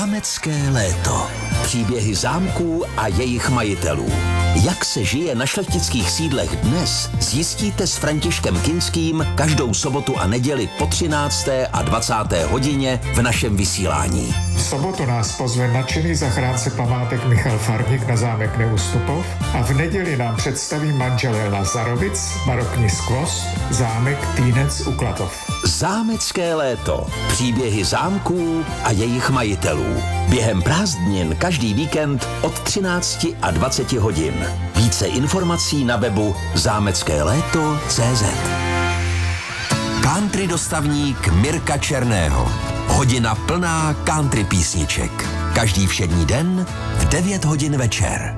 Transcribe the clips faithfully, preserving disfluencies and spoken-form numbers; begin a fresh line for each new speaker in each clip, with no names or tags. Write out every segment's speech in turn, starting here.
Zámecké léto. Příběhy zámků a jejich majitelů. Jak se žije na šlechtických sídlech dnes, zjistíte s Františkem Kinským každou sobotu a neděli po třinácté a dvacáté hodině v našem vysílání.
V sobotu nás pozve nadšený zachránce památek Michal Farník na zámek Neustupov a v neděli nám představí manželé Lazarovic, barokní skvost, zámek Týnec u Klatov.
Zámecké léto. Příběhy zámků a jejich majitelů. Během prázdnin každý víkend od třinácti a dvaceti hodin. Více informací na webu zámecké léto tečka cé zet. Country dostavník Mirka Černého. Hodina plná country písniček. Každý všední den v devět hodin večer.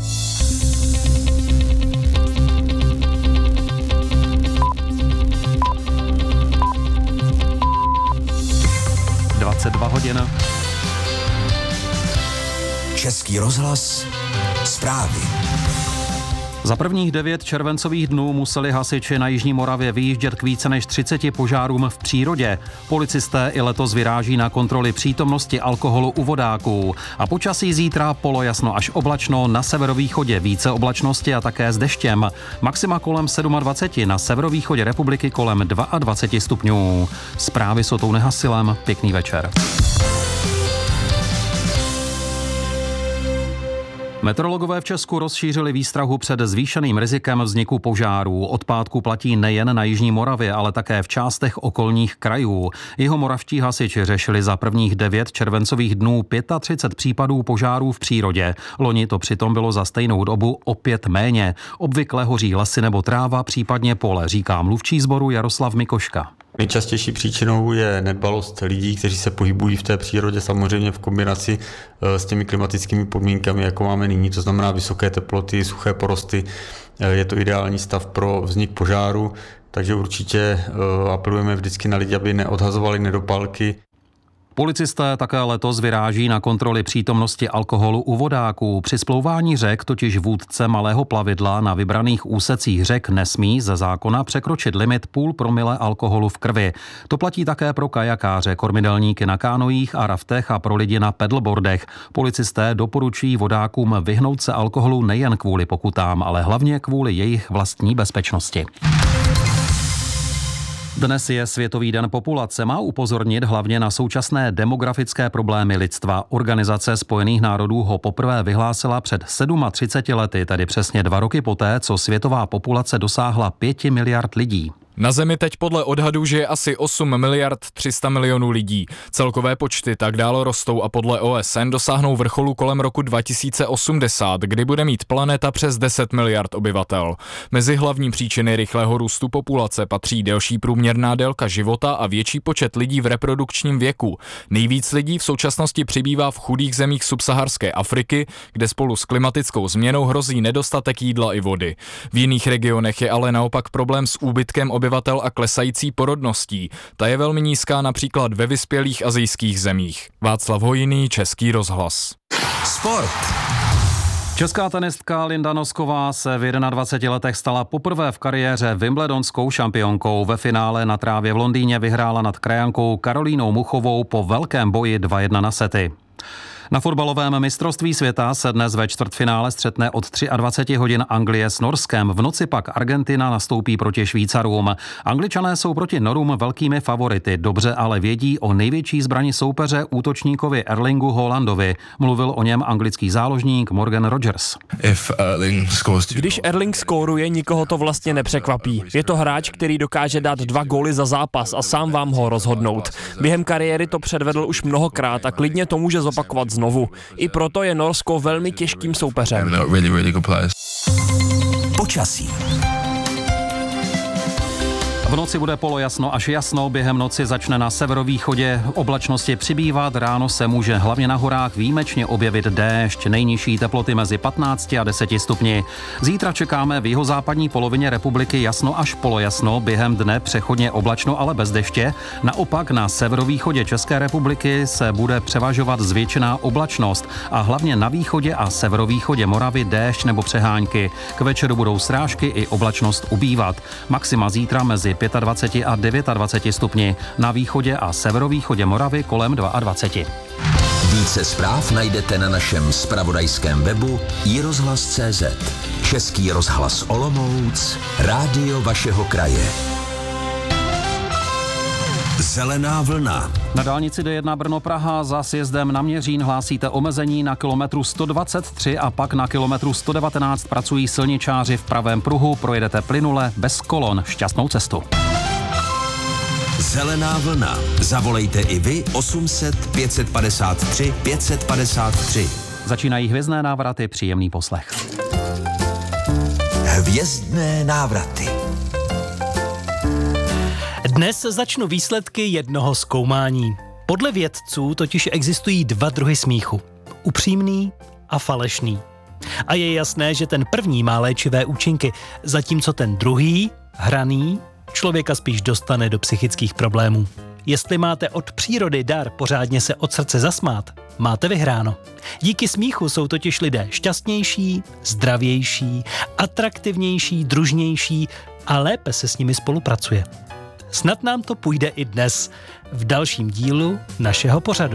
dvacet dva hodin.
Český rozhlas. Zprávy.
Za prvních devět červencových dnů museli hasiči na jižní Moravě vyjíždět k více než třiceti požárům v přírodě. Policisté i letos vyráží na kontroly přítomnosti alkoholu u vodáků. A počasí zítra polojasno až oblačno, na severovýchodě více oblačnosti a také s deštěm. Maxima kolem dvacet sedm, na severovýchodě republiky kolem dvacet dva stupňů. Zprávy s Otou Nehasilem, pěkný večer. Meteorologové v Česku rozšířili výstrahu před zvýšeným rizikem vzniku požárů. Od pátku platí nejen na jižní Moravě, ale také v částech okolních krajů. Jihomoravští hasiči řešili za prvních devět červencových dnů třicet pět případů požárů v přírodě. Loni to přitom bylo za stejnou dobu opět méně. Obvykle hoří lesy nebo tráva, případně pole, říká mluvčí sboru Jaroslav Mikoška.
Nejčastější příčinou je nedbalost lidí, kteří se pohybují v té přírodě, samozřejmě v kombinaci s těmi klimatickými podmínkami, jako máme nyní, to znamená vysoké teploty, suché porosty. Je to ideální stav pro vznik požáru, takže určitě apelujeme vždycky na lidi, aby neodhazovali nedopalky.
Policisté také letos vyráží na kontroly přítomnosti alkoholu u vodáků. Při splouvání řek totiž vůdce malého plavidla na vybraných úsecích řek nesmí ze zákona překročit limit půl promile alkoholu v krvi. To platí také pro kajakáře, kormidelníky na kánojích a raftech a pro lidi na pedalboardech. Policisté doporučují vodákům vyhnout se alkoholu nejen kvůli pokutám, ale hlavně kvůli jejich vlastní bezpečnosti. Dnes je Světový den populace, má upozornit hlavně na současné demografické problémy lidstva. Organizace spojených národů ho poprvé vyhlásila před třiceti sedmi lety, tedy přesně dva roky poté, co světová populace dosáhla pěti miliard lidí.
Na Zemi teď podle odhadů žije asi osm miliard tři sta milionů lidí. Celkové počty tak dál rostou a podle O S N dosáhnou vrcholu kolem roku dva tisíce osmdesát, kdy bude mít planeta přes deset miliard obyvatel. Mezi hlavní příčiny rychlého růstu populace patří delší průměrná délka života a větší počet lidí v reprodukčním věku. Nejvíc lidí v současnosti přibývá v chudých zemích subsaharské Afriky, kde spolu s klimatickou změnou hrozí nedostatek jídla i vody. V jiných regionech je ale naopak problém s úbytkem obyvatel a klesající porodností. Ta je velmi nízká například ve vyspělých asijských zemích. Václav Hojný, Český rozhlas.
Sport.
Česká tenistka Linda Nosková se v dvaceti jedné letech stala poprvé v kariéře wimbledonskou šampionkou. Ve finále na trávě v Londýně vyhrála nad krajankou Karolínou Muchovou po velkém boji dva jedna na sety. Na fotbalovém mistrovství světa se dnes ve čtvrtfinále střetne od dvacet tři hodin Anglie s Norskem. V noci pak Argentina nastoupí proti Švýcarům. Angličané jsou proti Norům velkými favority, dobře ale vědí o největší zbrani soupeře útočníkovi Erlingu Haalandovi. Mluvil o něm anglický záložník Morgan Rogers.
Když Erling skóruje, nikoho to vlastně nepřekvapí. Je to hráč, který dokáže dát dva góly za zápas a sám vám ho rozhodnout. Během kariéry to předvedl už mnohokrát a klidně to může zopakovat znovu. I proto je Norsko velmi těžkým soupeřem.
Počasí.
V noci bude polojasno až jasno, během noci začne na severovýchodě oblačnosti přibývat, ráno se může hlavně na horách výjimečně objevit déšť, nejnižší teploty mezi patnácti a deseti stupni. Zítra čekáme v jihozápadní polovině republiky jasno až polojasno, během dne přechodně oblačno, ale bez deště. Naopak na severovýchodě České republiky se bude převažovat zvětšená oblačnost a hlavně na východě a severovýchodě Moravy déšť nebo přehánky. K večeru budou srážky i oblačnost ubývat. Maxima zítra mezi dvacet pět a dvacet devět stupni, na východě a severovýchodě Moravy kolem dvacet dva.
Více zpráv najdete na našem zpravodajském webu i rozhlas tečka cé zet. Český rozhlas Olomouc, rádio vašeho kraje. Zelená vlna.
Na dálnici D jedna Brno-Praha za sjezdem na Měřín hlásíte omezení na kilometru sto dvacet tři a pak na kilometru sto devatenáct pracují silničáři v pravém pruhu, projedete plynule, bez kolon, šťastnou cestu.
Zelená vlna. Zavolejte i vy osm set pět set padesát tři pět set padesát tři.
Začínají hvězdné návraty, příjemný poslech.
Hvězdné návraty.
Dnes začnu výsledky jednoho zkoumání. Podle vědců totiž existují dva druhy smíchu. Upřímný a falešný. A je jasné, že ten první má léčivé účinky, zatímco ten druhý, hraný, člověka spíš dostane do psychických problémů. Jestli máte od přírody dar pořádně se od srdce zasmát, máte vyhráno. Díky smíchu jsou totiž lidé šťastnější, zdravější, atraktivnější, družnější a lépe se s nimi spolupracuje. Snad nám to půjde i dnes, v dalším dílu našeho pořadu.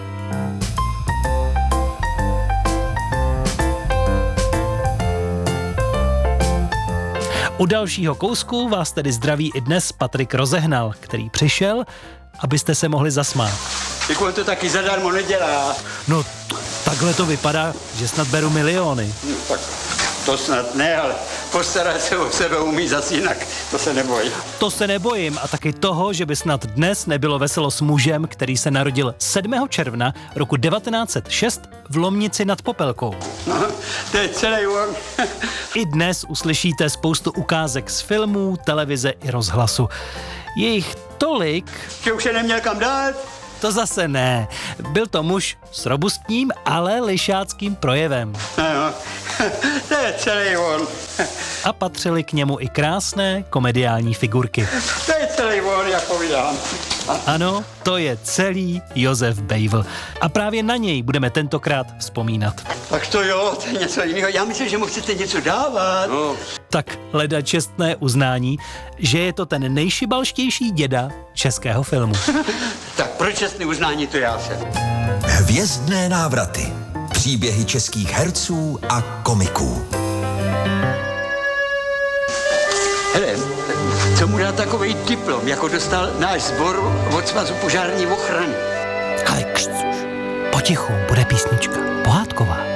U dalšího kousku vás tedy zdraví i dnes Patrik Rozehnal, který přišel, abyste se mohli zasmát.
Jako on to taky zadarmo nedělá.
No, takhle to vypadá, že snad beru miliony.
No, tak to snad ne, ale postarat se o sebe umí zas jinak, to se neboj.
To se nebojím a taky toho, že by snad dnes nebylo veselo s mužem, který se narodil sedmého června roku devatenáct set šest v Lomnici nad Popelkou.
No, to je celý on.
I dnes uslyšíte spoustu ukázek z filmů, televize i rozhlasu. Je jich tolik...
Že už je neměl kam dát?
To zase ne. Byl to muž s robustním, ale lišáckým projevem.
No, to je celý on.
A patřily k němu i krásné komediální figurky.
To je celý on, jak povídám.
Ano, to je celý Josef Bejvl. A právě na něj budeme tentokrát vzpomínat.
Tak to jo, to je něco jiného. Já myslím, že mu chcete něco dávat. No.
Tak hledat čestné uznání, že je to ten nejšibalštější děda českého filmu.
Tak pro čestné uznání to já jsem.
Hvězdné návraty. Příběhy českých herců a komiků.
Hele, co mu dá takovej diplom, jako dostal náš sbor od Svazu požární ochrany?
Ale kšc už, potichu, bude písnička, pohádková.